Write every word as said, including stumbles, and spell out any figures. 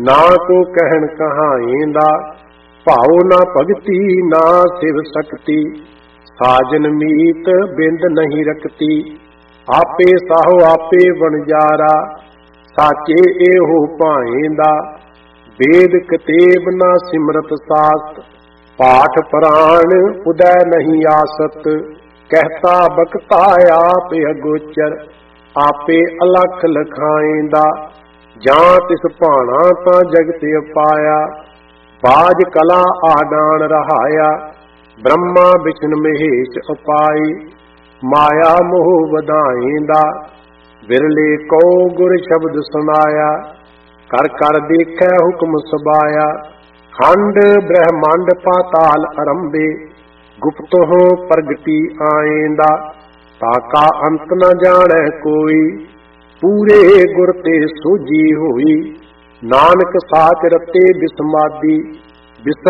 ਨਾ ਕੋ ਕਹਿਣ ਕਹਾਏਂਦਾ, ਭਾਉ ਨਾ ਭਗਤੀ ਨਾ ਸਿਵ ਸਕਤੀ। ਸਾਜਨ ਮੀਤ ਬਿੰਦ ਨਹੀਂ ਰਖਤੀ, ਆਪੇ ਸਾਹੋ ਆਪੇ ਵਣਜਾਰਾ। ਸਾਚੇ ਇਹੋ ਭਾਏਂਦਾ, ਵੇਦ ਕਤੇਬ ਨਾ ਸਿਮਰਤ ਸਾਸਤ। ਪਾਠ ਪ੍ਰਾਣ ਉਦੈ ਨਹੀਂ ਆਸਤ, ਕਹਿਤਾ ਬਖਤਾ ਆਪ ਅਗੋਚਰ। ਆਪੇ ਅਲਖ ਲਖਾਏਂਦਾ, ਜਾਂ ਤਿਸ ਭਾਣਾ ਤਾਂ ਜਗਤ ਅਪਾਇਆ। ਬਾਜ ਕਲਾ ਆਡਾਨ ਰਹਾਇਆ, ਬ੍ਰਹਮਾ ਵਿਸ਼ਨ ਮਹੇਸ਼ ਉਪਾਈ। ਮਾਇਆ ਮੋਹ ਵਧਾਏਂਦਾ, ਵਿਰਲੇ ਕੋ ਗੁਰ ਸ਼ਬਦ ਸੁਨਾਇਆ। ਕਰ ਕਰ ਦੇਖੈ ਹੁਕਮ ਸਬਾਇਆ, ਖੰਡ ਬ੍ਰਹਮੰਡ ਪਾਤਾਲ ਅਰੰਭੇ। ਗੁਪਤੋਂ ਪ੍ਰਗਟੀ ਆਏਂਦਾ, ਤਾਕਾ ਅੰਤ ਨ ਜਾਣੈ ਕੋਈ। ਪੂਰੇ ਗੁਰ ਤੇ ਸੋਝੀ ਹੋਈ, ਨਾਨਕ ਸਾਚ ਰਤੇ ਬਿਸਮਾਦੀ। ਬਿਸਰ